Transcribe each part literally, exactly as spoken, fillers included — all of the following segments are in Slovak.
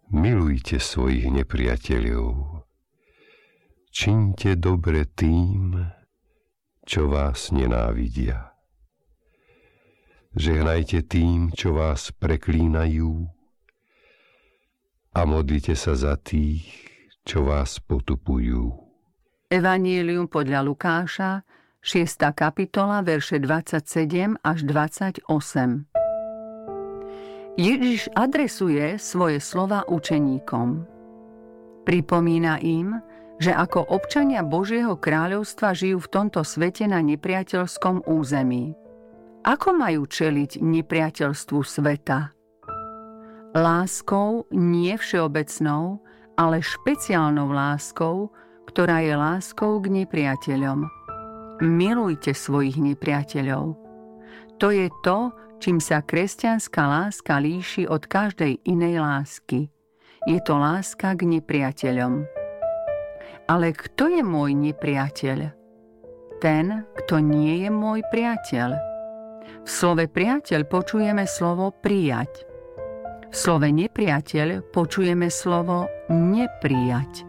Milujte svojich nepriateľov. Čiňte dobre tým, čo vás nenávidia. Žehnajte tým, čo vás preklínajú, a modlite sa za tých, čo vás potupujú. Evanjelium podľa Lukáša, šiesta kapitola, verše dvadsaťsedem až dvadsaťosem. Ježiš adresuje svoje slova učeníkom. Pripomína im, že ako občania Božieho kráľovstva žijú v tomto svete na nepriateľskom území. Ako majú čeliť nepriateľstvu sveta? Láskou, nie všeobecnou, ale špeciálnou láskou, ktorá je láskou k nepriateľom. Milujte svojich nepriateľov. To je to, čím sa kresťanská láska líši od každej inej lásky. Je to láska k nepriateľom. Ale kto je môj nepriateľ? Ten, kto nie je môj priateľ. V slove priateľ počujeme slovo prijať. V slove nepriateľ počujeme slovo neprijať.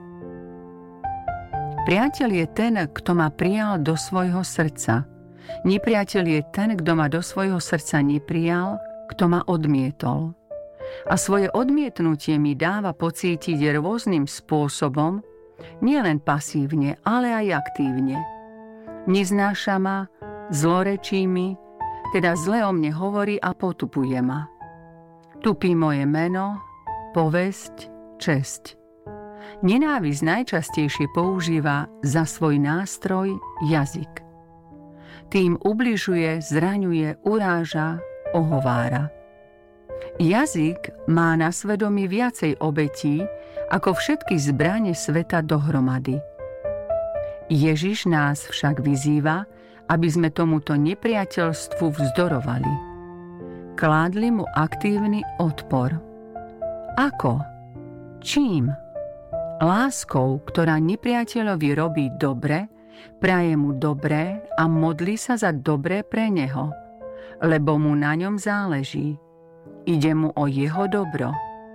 Priateľ je ten, kto ma prijal do svojho srdca. Nepriateľ je ten, kto ma do svojho srdca neprijal, kto ma odmietol. A svoje odmietnutie mi dáva pocítiť rôznym spôsobom, nielen pasívne, ale aj aktívne. Neznáša ma, zlorečí mi, teda zle o mne hovorí a potupuje ma. Tupí moje meno, povesť, česť. Nenávisť najčastejšie používa za svoj nástroj jazyk. Tým ubližuje, zraňuje, uráža, ohovára. Jazyk má na svedomí viacej obetí ako všetky zbrane sveta dohromady. Ježiš nás však vyzýva, aby sme tomuto nepriateľstvu vzdorovali. Kládli mu aktívny odpor. Ako? Čím? Láskou, ktorá nepriateľovi robí dobre, praje mu dobré a modlí sa za dobré pre neho, lebo mu na ňom záleží. Ide mu o jeho dobro.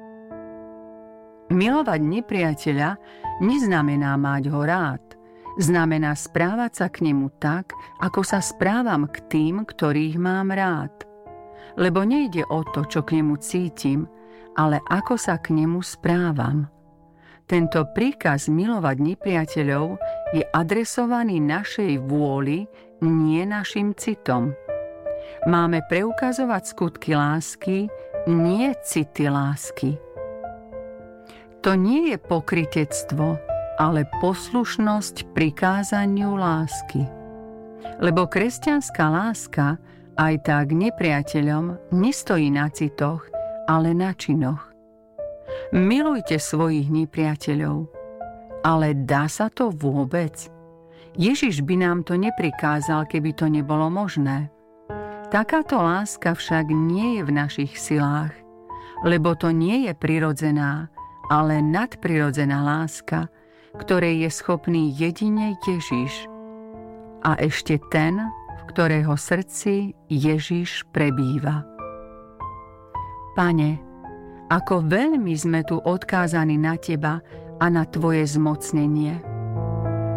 Milovať nepriateľa neznamená mať ho rád. Znamená správať sa k nemu tak, ako sa správam k tým, ktorých mám rád. Lebo nejde o to, čo k nemu cítim, ale ako sa k nemu správam. Tento príkaz milovať nepriateľov je adresovaný našej vôli, nie našim citom. Máme preukazovať skutky lásky, nie city lásky. To nie je pokrytectvo, ale poslušnosť prikázaniu lásky. Lebo kresťanská láska aj tak nepriateľom nestojí na citoch, ale na činoch. Milujte svojich nepriateľov. Ale dá sa to vôbec? Ježiš by nám to neprikázal, keby to nebolo možné. Takáto láska však nie je v našich silách, lebo to nie je prirodzená, ale nadprirodzená láska, ktorej je schopný jedine Ježiš. A ešte ten, v ktorého srdci Ježiš prebýva. Pane, ako veľmi sme tu odkázaní na Teba a na Tvoje zmocnenie.